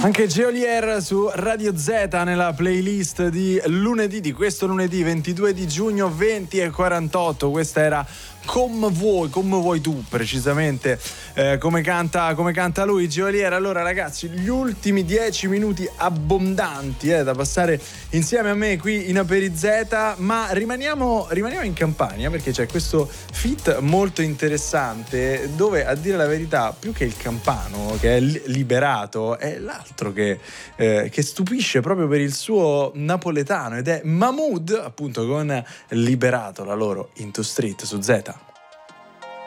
Anche Geolier su Radio Z nella playlist di lunedì, di questo lunedì 22 di giugno 20:48. Questa era come vuoi tu precisamente, come canta lui Geolier. Allora ragazzi, gli ultimi 10 minuti abbondanti da passare insieme a me qui in Aperizeta, ma rimaniamo in Campania, perché c'è questo feat molto interessante dove, a dire la verità, più che il campano che è Liberato, è l'altro che stupisce proprio per il suo napoletano, ed è Mahmood, appunto, con Liberato, la loro Into Street su Z.